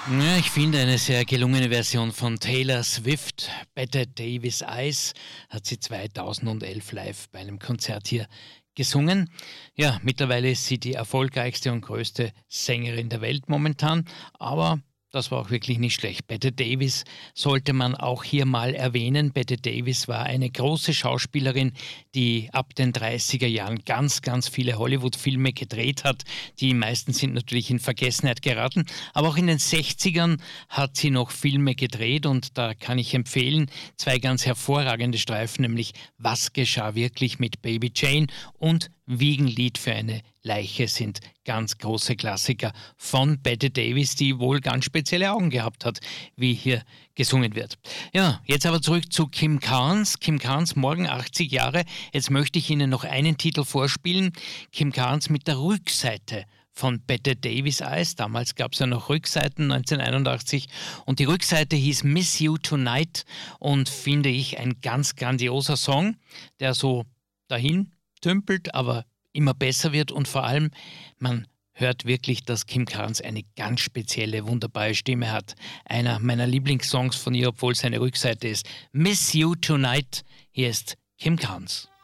Ja, ich finde eine sehr gelungene Version von Taylor Swift. Bette Davis Eyes hat sie 2011 live bei einem Konzert hier gesungen. Ja, mittlerweile ist sie die erfolgreichste und größte Sängerin der Welt momentan, aber das war auch wirklich nicht schlecht. Bette Davis sollte man auch hier mal erwähnen. Bette Davis war eine große Schauspielerin, die ab den 30er Jahren ganz, ganz viele Hollywood-Filme gedreht hat. Die meisten sind natürlich in Vergessenheit geraten, aber auch in den 60ern hat sie noch Filme gedreht und da kann ich empfehlen, zwei ganz hervorragende Streifen, nämlich Was geschah wirklich mit Baby Jane und Wiegenlied für eine Leiche sind ganz große Klassiker von Bette Davis, die wohl ganz spezielle Augen gehabt hat, wie hier gesungen wird. Ja, jetzt aber zurück zu Kim Carnes. Kim Carnes, morgen 80 Jahre. Jetzt möchte ich Ihnen noch einen Titel vorspielen. Kim Carnes mit der Rückseite von Bette Davis Eyes. Damals gab es ja noch Rückseiten, 1981. Und die Rückseite hieß Miss You Tonight und finde ich ein ganz grandioser Song, der so dahin tümpelt, aber immer besser wird und vor allem, man hört wirklich, dass Kim Carnes eine ganz spezielle, wunderbare Stimme hat. Einer meiner Lieblingssongs von ihr, obwohl es eine Rückseite ist. Miss You Tonight, hier ist Kim Carnes.